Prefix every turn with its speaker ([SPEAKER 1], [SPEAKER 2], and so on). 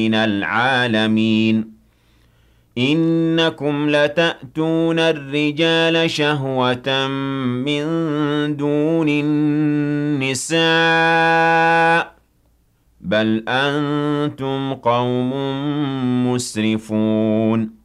[SPEAKER 1] العالمين إنكم لتأتون الرجال شهوة من دون النساء بل أنتم قوم مسرفون